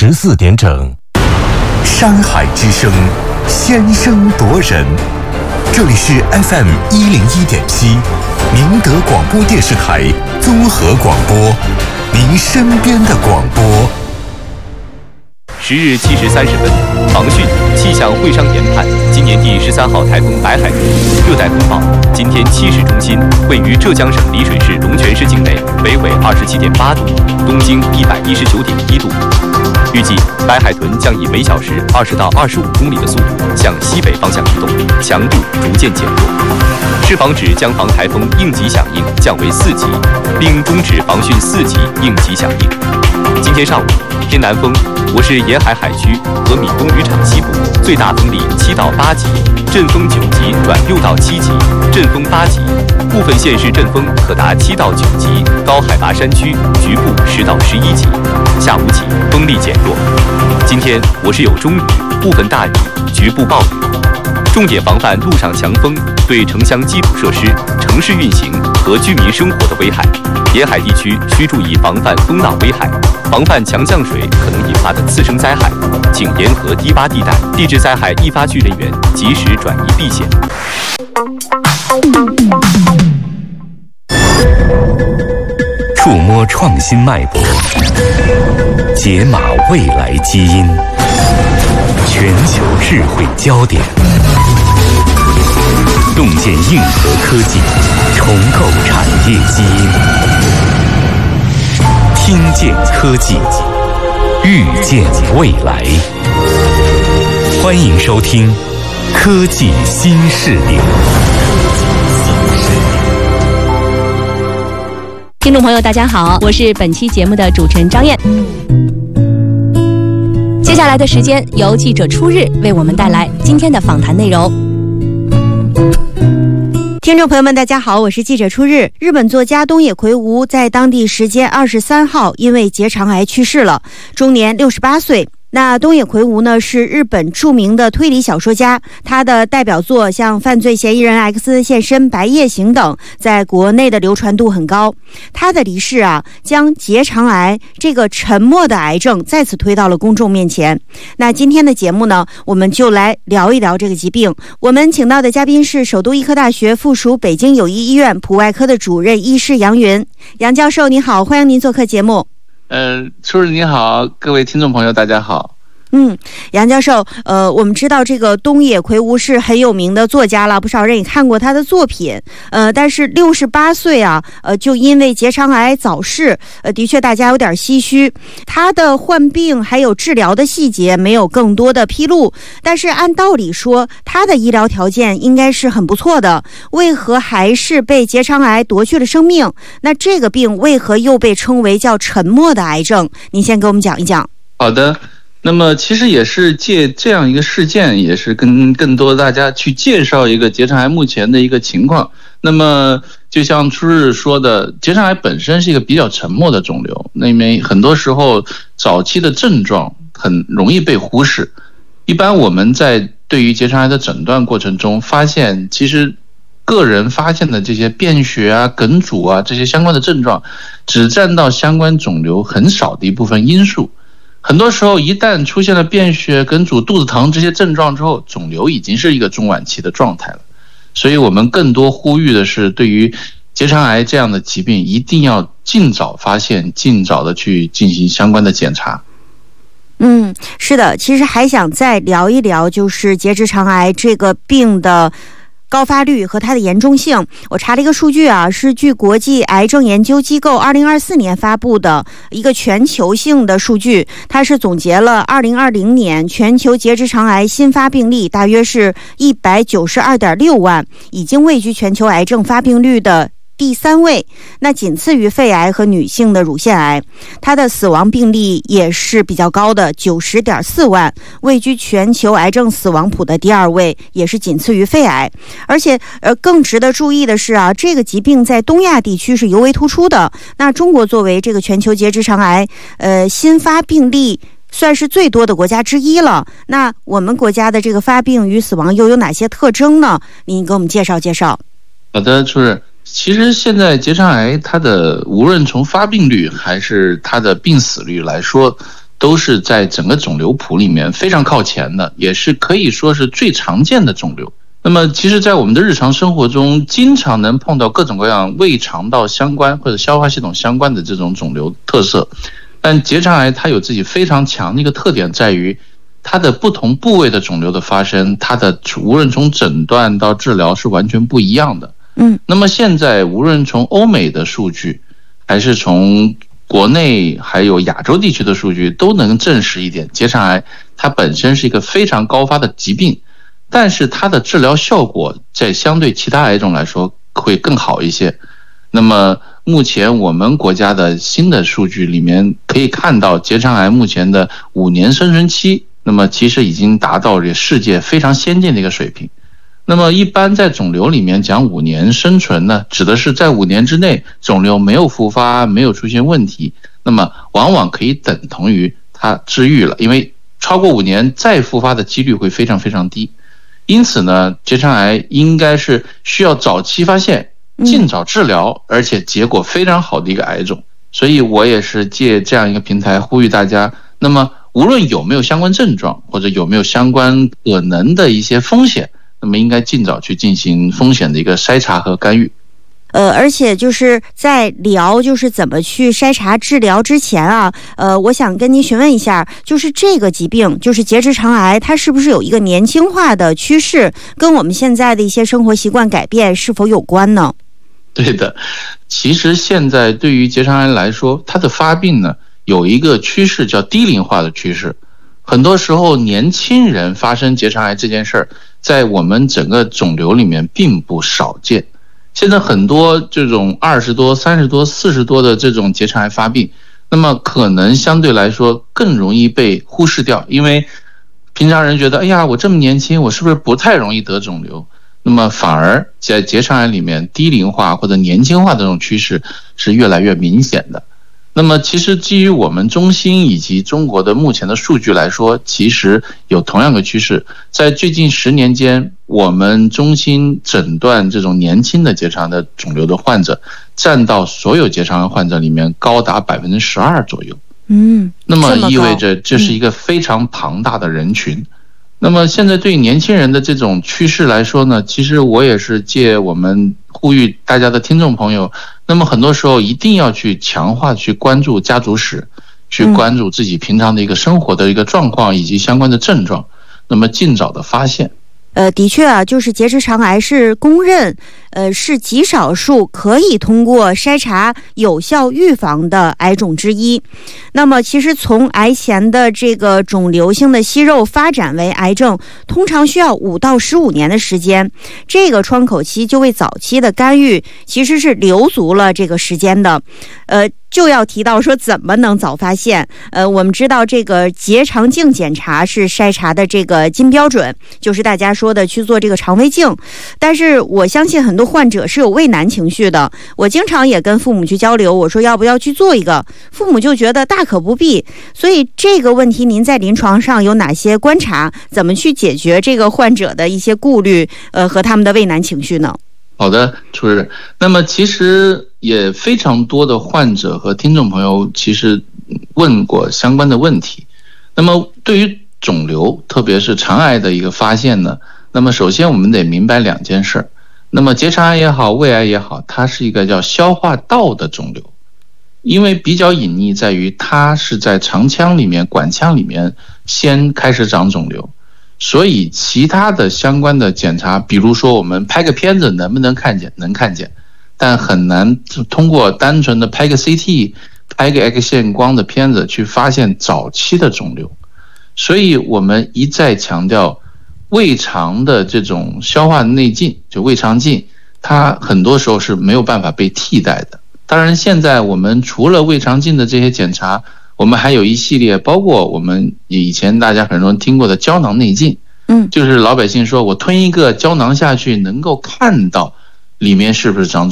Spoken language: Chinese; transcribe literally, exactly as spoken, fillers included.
十四点整。山海之声，先声夺人。这里是 F M 一零一点七，宁德广播电视台综合广播，您身边的广播。 十日七时三十分，航讯气象会商研判，今年第十三号台风白海豚热带风暴今天七时中心位于浙江省丽水市龙泉市境内，北纬二十七点八度，东经一百一十九点一度。预计白海豚将以每小时二十到二十五公里的速度向西北方向移动，强度逐渐减弱。市防指将防台风应急响应降为四级，并终止防汛四级应急响应。今天上午，偏南风，我市沿海海区和闽东渔场西部最大风力七到八级，阵风九级转六到七级，阵风八级，部分县市阵风可达七到九级，高海拔山区局部十到十一级。下午起风力减弱。今天我市有中雨，部分大雨，局部暴雨。重点防范路上强风对城乡基础设施、城市运行和居民生活的危害。沿海地区需注意防范风浪危害，防范强降水可能引发的次生灾害，请沿河低洼地带、地质灾害易发区人员及时转移避险。 触摸创新脉搏，解码未来基因，全球智慧焦点，洞见硬核科技，重构产业基因，听见科技，预见未来。欢迎收听《科技新视点》。 听众朋友大家好，我是本期节目的主持人张燕。接下来的时间由记者初日为我们带来今天的访谈内容。 听众朋友们大家好，我是记者初日。日本作家东野圭吾在当地时间二十三号因为结肠癌去世了，终年六十八岁。那东野圭吾呢是日本著名的推理小说家，他的代表作像《犯罪嫌疑人 X 现身》《白夜行》等在国内的流传度很高。他的离世啊，将结肠癌这个沉默的癌症再次推到了公众面前。那今天的节目呢，我们就来聊一聊这个疾病。我们请到的嘉宾是首都医科大学附属北京友谊医院普外科的主任医师杨云。杨教授你好，欢迎您做客节目。 呃，初日你好，各位听众朋友大家好。 嗯，杨教授，呃，我们知道这个东野圭吾是很有名的作家了，不少人也看过他的作品，呃，但是六十八岁啊，呃，就因为结肠癌早逝，呃，的确大家有点唏嘘。他的患病还有治疗的细节没有更多的披露，但是按道理说，他的医疗条件应该是很不错的，为何还是被结肠癌夺去了生命？那这个病为何又被称为叫沉默的癌症？您先给我们讲一讲。 好的。那么其实也是借这样一个事件，也是跟更多大家去介绍一个结肠癌目前的一个情况。那么就像初日说的，结肠癌本身是一个比较沉默的肿瘤，那么很多时候早期的症状很容易被忽视。一般我们在对于结肠癌的诊断过程中发现，其实个人发现的这些便血啊、梗阻啊这些相关的症状，只占到相关肿瘤很少的一部分因素。很多时候一旦出现了便血、梗阻、肚子疼这些症状之后，肿瘤已经是一个中晚期的状态了。所以我们更多呼吁的是，对于结肠癌这样的疾病一定要尽早发现，尽早的去进行相关的检查。 嗯，是的，其实还想再聊一聊就是结直肠癌这个病的高发率和它的严重性。我查了一个数据啊，是据国际癌症研究机构二零二四年发布的一个全球性的数据，它是总结了二零二零年全球结直肠癌新发病例大约是一百九十二点六万，已经位居全球癌症发病率的第三位，那仅次于肺癌和女性的乳腺癌。它的死亡病例也是比较高的 九十点四万，位居全球癌症死亡谱的第二位，也是仅次于肺癌。而且呃，更值得注意的是啊，这个疾病在东亚地区是尤为突出的。那中国作为这个全球结直肠癌呃新发病例算是最多的国家之一了。那我们国家的这个发病与死亡又有哪些特征呢？您给我们介绍介绍。 好的，主任。其实现在结肠癌它的无论从发病率还是它的病死率来说， 都是在整个肿瘤谱里面非常靠前的，也是可以说是最常见的肿瘤。那么其实在我们的日常生活中，经常能碰到各种各样胃肠道相关或者消化系统相关的这种肿瘤特色，但结肠癌它有自己非常强的一个特点，在于它的不同部位的肿瘤的发生，它的无论从诊断到治疗是完全不一样的。 嗯， 那么现在无论从欧美的数据，还是从国内还有亚洲地区的数据，都能证实一点，结肠癌它本身是一个非常高发的疾病，但是它的治疗效果在相对其他癌种来说会更好一些。那么目前我们国家的新的数据里面可以看到，结肠癌目前的五年生存期，那么其实已经达到了世界非常先进的一个水平。那么一般在肿瘤里面讲五年生存呢，指的是在五年之内肿瘤没有复发，没有出现问题，那么往往可以等同于它治愈了，因为超过五年再复发的几率会非常非常低。因此呢，结肠癌应该是需要早期发现，尽早治疗，而且结果非常好的一个癌种。所以我也是借这样一个平台呼吁大家，那么无论有没有相关症状，或者有没有相关可能的一些风险，那么应该尽早去进行风险的一个筛查和干预。 呃，而且就是在聊就是怎么去筛查治疗之前啊，呃，我想跟您询问一下，就是这个疾病，就是结直肠癌，它是不是有一个年轻化的趋势，跟我们现在的一些生活习惯改变是否有关呢？ 对的，其实现在对于结肠癌来说，它的发病呢有一个趋势叫低龄化的趋势。很多时候年轻人发生结肠癌这件事儿，在我们整个肿瘤里面并不少见。现在很多这种二十多、三十多、四十多的这种结肠癌发病，那么可能相对来说更容易被忽视掉，因为平常人觉得，哎呀，我这么年轻，我是不是不太容易得肿瘤？那么反而在结肠癌里面，低龄化或者年轻化的这种趋势是越来越明显的。那么其实基于我们中心以及中国的目前的数据来说，其实有同样的趋势。在最近十年间，我们中心诊断这种年轻的结肠的肿瘤的患者，占到所有结肠癌患者里面高达百分之十二左右。 嗯， 那么意味着这是一个非常庞大的人群。嗯、那么现在对年轻人的这种趋势来说呢，其实我也是借我们呼吁大家的听众朋友，那么很多时候一定要去强化去关注家族史，去关注自己平常的一个生活的一个状况以及相关的症状，那么尽早的发现。 呃，的确啊，就是结直肠癌是公认，呃，是极少数可以通过筛查有效预防的癌种之一。那么，其实从癌前的这个肿瘤性的息肉发展为癌症，通常需要五到十五年的时间。这个窗口期就为早期的干预其实是留足了这个时间的。呃。就要提到说怎么能早发现。呃，我们知道这个结肠镜检查是筛查的这个金标准，就是大家说的去做这个肠胃镜。但是我相信很多患者是有畏难情绪的，我经常也跟父母去交流，我说要不要去做一个，父母就觉得大可不必。所以这个问题您在临床上有哪些观察，怎么去解决这个患者的一些顾虑呃和他们的畏难情绪呢？ 好的，主任。那么其实也非常多的患者和听众朋友其实问过相关的问题。那么对于肿瘤，特别是肠癌的一个发现呢，那么首先我们得明白两件事。那么结肠癌也好，胃癌也好，它是一个叫消化道的肿瘤，因为比较隐匿在于它是在肠腔里面、管腔里面先开始长肿瘤。所以其他的相关的检查，比如说我们拍个片子能不能看见？能看见，但很难通过单纯的拍个 C T、拍个 X 线光的片子去发现早期的肿瘤。所以我们一再强调，胃肠的这种消化内镜，就胃肠镜，它很多时候是没有办法被替代的。当然现在我们除了胃肠镜的这些检查，我们还有一系列，包括我们以前大家很多人听过的胶囊内镜， 嗯， 就是老百姓说我吞一个胶囊下去能够看到里面是不是长肿瘤。